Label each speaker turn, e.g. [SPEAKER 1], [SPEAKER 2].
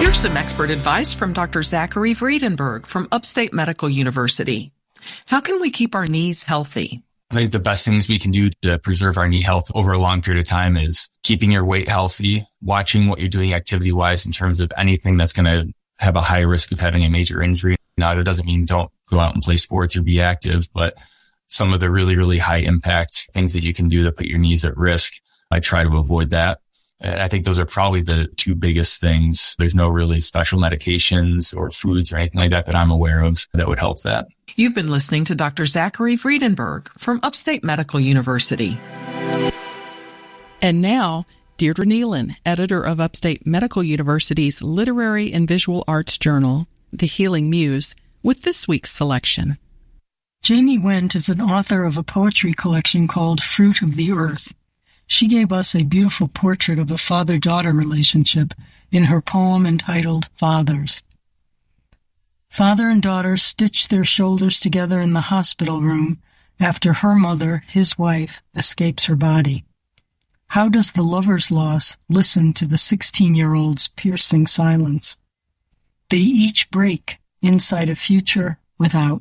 [SPEAKER 1] Here's some expert advice from Dr. Zachary Vredenberg from Upstate Medical University. How can we keep our knees healthy?
[SPEAKER 2] I think the best things we can do to preserve our knee health over a long period of time is keeping your weight healthy, watching what you're doing activity-wise in terms of anything that's going to have a high risk of having a major injury. Now, that doesn't mean don't go out and play sports or be active, but some of the really, really high impact things that you can do that put your knees at risk, I try to avoid that. And I think those are probably the two biggest things. There's no really special medications or foods or anything like that I'm aware of that would help that.
[SPEAKER 1] You've been listening to Dr. Zachary Vredenberg from Upstate Medical University. And now, Deirdre Nealon, editor of Upstate Medical University's Literary and Visual Arts Journal, The Healing Muse, with this week's selection.
[SPEAKER 3] Jamie Wendt is an author of a poetry collection called Fruit of the Earth. She gave us a beautiful portrait of a father-daughter relationship in her poem entitled Fathers. Father and daughter stitch their shoulders together in the hospital room after her mother, his wife, escapes her body. How does the lover's loss listen to the 16-year-old's piercing silence? They each break inside a future without.